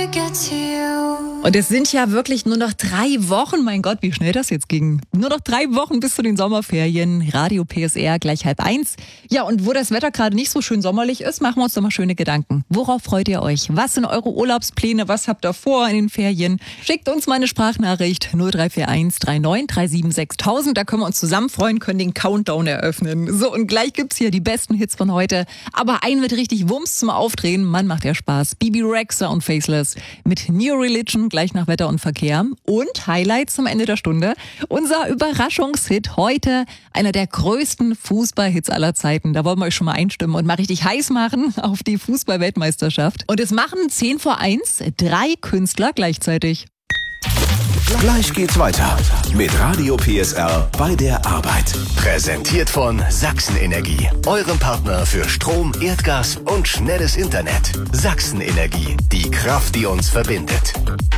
Und es sind ja wirklich nur noch 3 Wochen. Mein Gott, wie schnell das jetzt ging. Nur noch 3 Wochen bis zu den Sommerferien. Radio PSR gleich 12:30. Ja, und wo das Wetter gerade nicht so schön sommerlich ist, machen wir uns doch mal schöne Gedanken. Worauf freut ihr euch? Was sind eure Urlaubspläne? Was habt ihr vor in den Ferien? Schickt uns mal eine Sprachnachricht 0341 39 37 6000. Da können wir uns zusammen freuen, können den Countdown eröffnen. So, und gleich gibt's hier die besten Hits von heute. Aber einen mit richtig Wumms zum Aufdrehen. Mann, macht ja Spaß. Bibi Rexha und Faceless mit New Religion gleich nach Wetter und Verkehr. Und Highlights am Ende der Stunde. Unser Überraschungshit heute. Einer der größten Fußballhits aller Zeiten. Da wollen wir euch schon mal einstimmen und mal richtig heiß machen auf die Fußball-Weltmeisterschaft. Und es machen 10:10 3 Künstler gleichzeitig. Gleich geht's weiter mit Radio PSR bei der Arbeit. Präsentiert von Sachsen-Energie, eurem Partner für Strom, Erdgas und schnelles Internet. Sachsen-Energie, die Kraft, die uns verbindet.